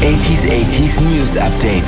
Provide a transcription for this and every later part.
80s News Update.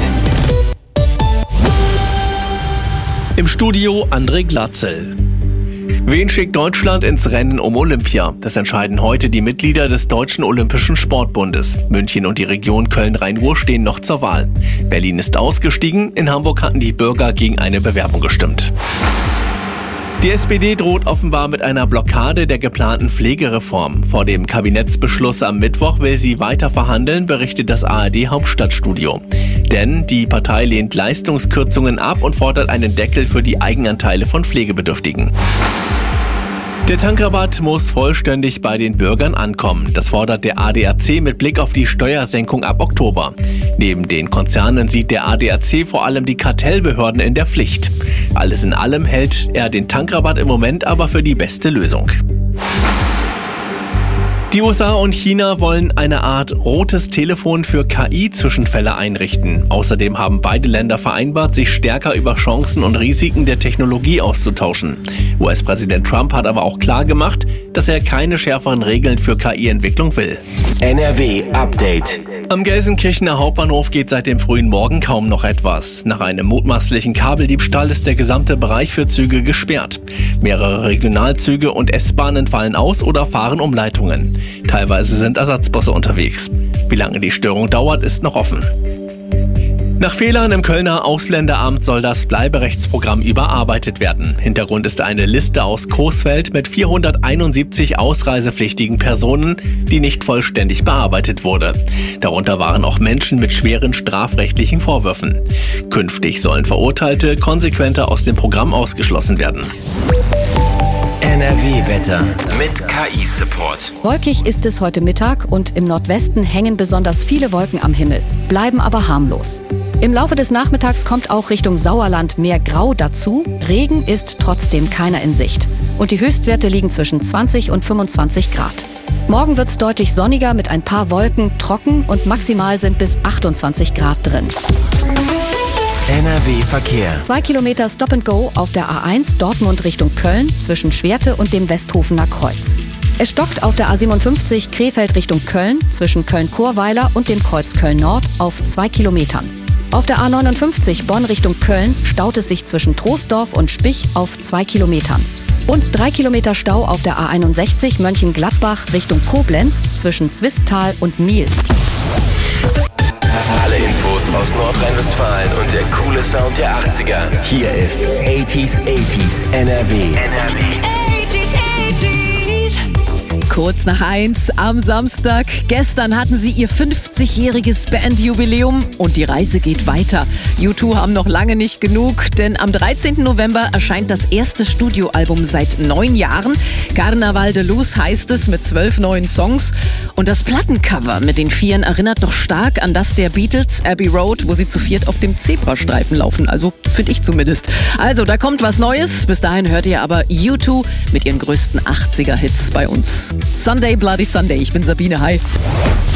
Im Studio André Glatzel. Wen schickt Deutschland ins Rennen um Olympia? Das entscheiden heute die Mitglieder des Deutschen Olympischen Sportbundes. München und die Region Köln-Rhein-Ruhr stehen noch zur Wahl. Berlin ist ausgestiegen, in Hamburg hatten die Bürger gegen eine Bewerbung gestimmt. Die SPD droht offenbar mit einer Blockade der geplanten Pflegereform. Vor dem Kabinettsbeschluss am Mittwoch will sie weiter verhandeln, berichtet das ARD-Hauptstadtstudio. Denn die Partei lehnt Leistungskürzungen ab und fordert einen Deckel für die Eigenanteile von Pflegebedürftigen. Der Tankrabatt muss vollständig bei den Bürgern ankommen. Das fordert der ADAC mit Blick auf die Steuersenkung ab Oktober. Neben den Konzernen sieht der ADAC vor allem die Kartellbehörden in der Pflicht. Alles in allem hält er den Tankrabatt im Moment aber für die beste Lösung. Die USA und China wollen eine Art rotes Telefon für KI-Zwischenfälle einrichten. Außerdem haben beide Länder vereinbart, sich stärker über Chancen und Risiken der Technologie auszutauschen. US-Präsident Trump hat aber auch klar gemacht, dass er keine schärferen Regeln für KI-Entwicklung will. NRW Update. Am Gelsenkirchener Hauptbahnhof geht seit dem frühen Morgen kaum noch etwas. Nach einem mutmaßlichen Kabeldiebstahl ist der gesamte Bereich für Züge gesperrt. Mehrere Regionalzüge und S-Bahnen fallen aus oder fahren Umleitungen. Teilweise sind Ersatzbusse unterwegs. Wie lange die Störung dauert, ist noch offen. Nach Fehlern im Kölner Ausländeramt soll das Bleiberechtsprogramm überarbeitet werden. Hintergrund ist eine Liste aus Coesfeld mit 471 ausreisepflichtigen Personen, die nicht vollständig bearbeitet wurde. Darunter waren auch Menschen mit schweren strafrechtlichen Vorwürfen. Künftig sollen Verurteilte konsequenter aus dem Programm ausgeschlossen werden. NRW-Wetter mit KI-Support. Wolkig ist es heute Mittag und im Nordwesten hängen besonders viele Wolken am Himmel, bleiben aber harmlos. Im Laufe des Nachmittags kommt auch Richtung Sauerland mehr Grau dazu. Regen ist trotzdem keiner in Sicht. Und die Höchstwerte liegen zwischen 20 und 25 Grad. Morgen wird es deutlich sonniger mit ein paar Wolken, trocken und maximal sind bis 28 Grad drin. NRW-Verkehr. 2 Kilometer Stop and Go auf der A1 Dortmund Richtung Köln zwischen Schwerte und dem Westhofener Kreuz. Es stockt auf der A57 Krefeld Richtung Köln zwischen Köln-Chorweiler und dem Kreuz Köln-Nord auf 2 Kilometern. Auf der A59 Bonn Richtung Köln staut es sich zwischen Troisdorf und Spich auf 2 Kilometern. Und 3 Kilometer Stau auf der A61 Mönchengladbach Richtung Koblenz zwischen Swisttal und Miel. Alle Infos aus Nordrhein-Westfalen und der coole Sound der 80er. Hier ist 80s NRW. Kurz nach 1 am Samstag. Gestern hatten sie ihr 50-jähriges Bandjubiläum und die Reise geht weiter. U2 haben noch lange nicht genug, denn am 13. November erscheint das erste Studioalbum seit 9 Jahren. Carnaval de Luz heißt es mit 12 neuen Songs. Und das Plattencover mit den Vieren erinnert doch stark an das der Beatles, Abbey Road, wo sie zu viert auf dem Zebrastreifen laufen. Also finde ich zumindest. Also da kommt was Neues. Bis dahin hört ihr aber U2 mit ihren größten 80er-Hits bei uns. Sunday Bloody Sunday. Ich bin Sabine. Hi.